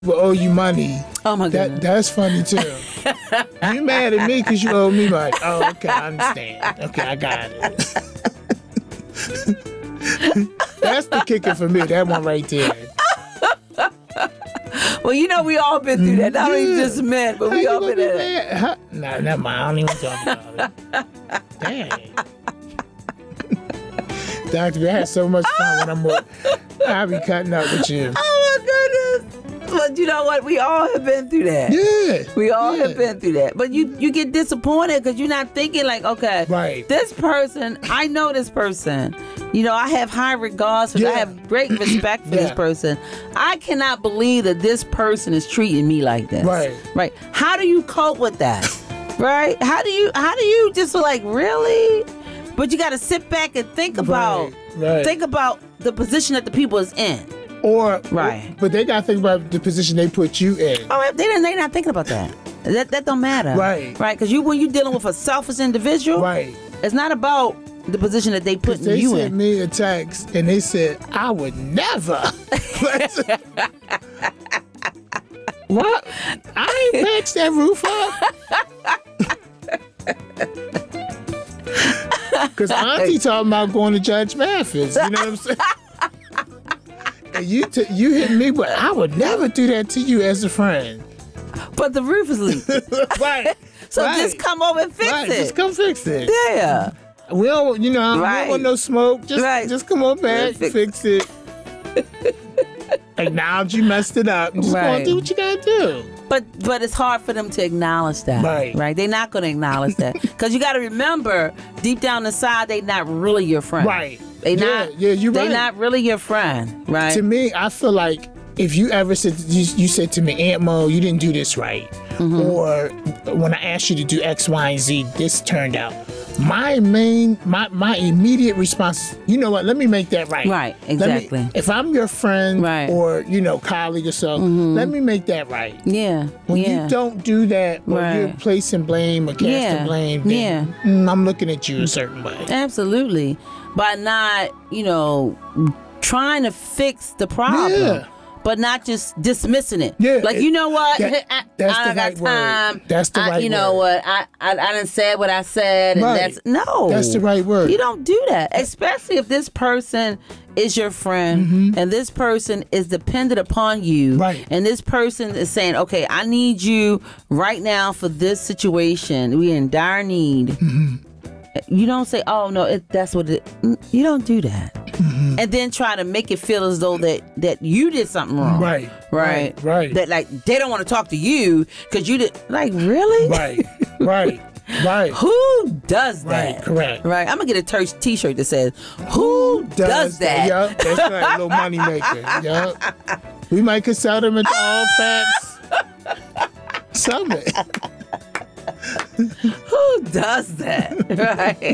will owe you money. Oh my goodness. That's funny too. You mad at me because you owe me money. Oh, okay, I understand. Okay, I got it. That's the kicker for me. That one right there. Well, you know, we all been through that. Not only just men, but we all been through that. Nah, never mind. I don't even talk about it. Dang. Dr. B, I had so much fun when I'll be cutting up with you. Oh my goodness. But you know what? We all have been through that. Yeah. We all have been through that. But you get disappointed because you're not thinking like, okay, right. This person, I know this person. You know, I have high regards for them. I have great respect for this person. I cannot believe that this person is treating me like this. Right. Right. How do you cope with that? Right? How do you just like, really? But you got to sit back and think about the position that the people is in. But they got to think about the position they put you in. Oh, they're not thinking about that. That don't matter. Right. Right. Because when you're dealing with a selfish individual, right, it's not about the position that they put you in. They sent me a text and they said, I would never. What? I ain't patched that roof up. Because Auntie talking about going to Judge Mathis. You know what I'm saying? And you hit me, but I would never do that to you as a friend. But the roof is leaking. Right. So just come over and fix it. Just come fix it. Yeah. We don't, we don't want no smoke. Just come on back, fix it. Acknowledge you messed it up. Just go and do what you gotta do. But it's hard for them to acknowledge that. Right. They're not going to acknowledge that. Because you got to remember, deep down inside, they're not really your friend. Right. They're not really your friend. Right. To me, I feel like if you ever said, you said to me, Aunt Mo, you didn't do this right. Mm-hmm. Or when I asked you to do X, Y, and Z, this turned out. My immediate response is, you know what, let me make that right. Right, exactly. If I'm your friend or, colleague or so, let me make that right. Yeah. When you don't do that, or you're placing blame or casting blame, then I'm looking at you a certain way. Absolutely. By not, trying to fix the problem. Yeah. But not just dismissing it. Yeah. Like, you know what? That's I the got right time. Word. That's the right word. You know what? I done said what I said. And that's the right word. You don't do that. Especially if this person is your friend and this person is dependent upon you. Right. And this person is saying, okay, I need you right now for this situation. We're in dire need. Mm-hmm. You don't say, oh, no, that's what it... You don't do that. Mm-hmm. And then try to make it feel as though that you did something wrong. Right. That, like, they don't want to talk to you because you did... Like, really? Right. Who does that? Right, correct. Right. I'm going to get a t-shirt that says, who does that? Yup, that's right. A little money maker. Yup. We might could sell them into all facts. Summit. Who does that? Right.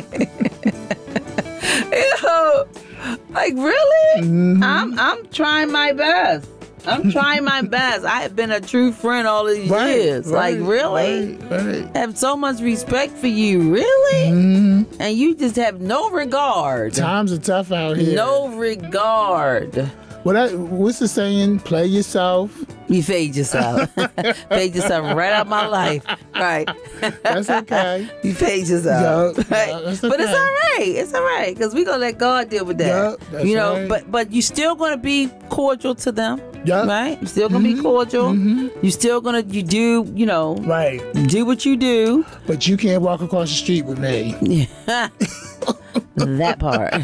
Like, really? Mm-hmm. I'm trying my best. I have been a true friend all these years. Like, really? Right. I have so much respect for you. Really? Mm-hmm. And you just have no regard. Times are tough out here. No regard. What's the saying? Play yourself. You fade yourself. Fade yourself right out my life. Right. That's okay. You fade yourself. Right? That's okay. But it's all right. It's all right. Because we're going to let God deal with that. That's right. But you're still going to be cordial to them. Yep. Right? You're still going to be cordial. Mm-hmm. You're still going to, do what you do. But you can't walk across the street with me. Yeah. That part.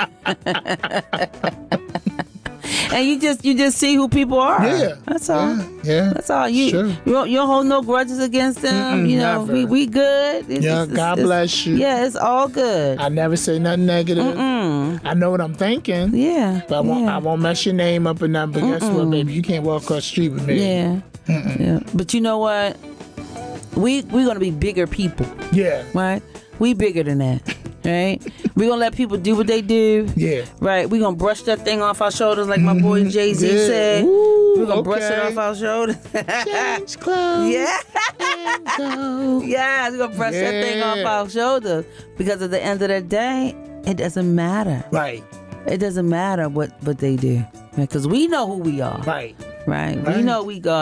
And you just see who people are. Yeah. That's all. Yeah. That's all. You don't hold no grudges against them. Never. We good. God bless you. Yeah, it's all good. I never say nothing negative. I know what I'm thinking. Yeah. But I won't mess your name up or nothing. But guess what, baby? You can't walk across the street with me. Yeah. Yeah. But you know what? We're gonna be bigger people. Yeah. Right? We bigger than that. Right? We're going to let people do what they do. Yeah. Right? We're going to brush that thing off our shoulders like my boy Jay-Z said. Ooh, we're going to brush it off our shoulders. Change clothes. Yeah. Yeah, we're going to brush that thing off our shoulders. Because at the end of the day, it doesn't matter. Right. It doesn't matter what they do. Because we know who we are. Right. Right. We know we God.